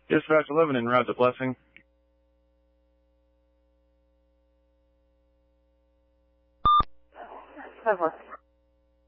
Dispatch 11 en route to Blessing. Por favor.